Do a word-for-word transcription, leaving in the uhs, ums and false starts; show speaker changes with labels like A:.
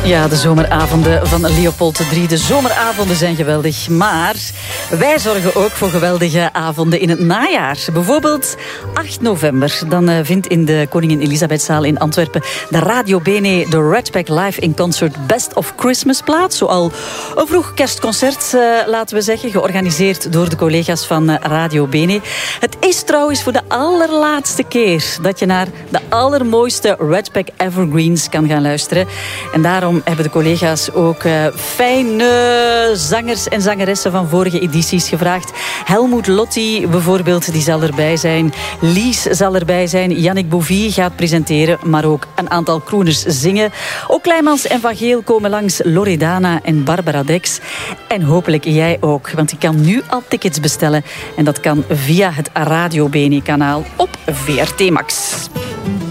A: Ja, de zomeravonden van Leopold de drie. De zomeravonden zijn geweldig, maar wij zorgen ook voor geweldige avonden in het najaar. Bijvoorbeeld acht november. Dan vindt in de Koningin Elisabethzaal in Antwerpen de Radio Bene de Red Pack Live in Concert Best of Christmas plaats. Zoal een vroeg kerstconcert, laten we zeggen, georganiseerd door de collega's van Radio Bene. Het is trouwens voor de allerlaatste keer dat je naar de allermooiste Red Pack Evergreens kan gaan luisteren. En daarom hebben de collega's ook uh, fijne zangers en zangeressen van vorige edities gevraagd. Helmoet Lotti bijvoorbeeld, die zal erbij zijn. Lies zal erbij zijn. Yannick Bouvy gaat presenteren, maar ook een aantal crooners zingen. Ook Kleimans en Van Geel komen langs. Loredana en Barbara Dex. En hopelijk jij ook, want je kan nu al tickets bestellen. En dat kan via het Radio Bene kanaal op V R T Max.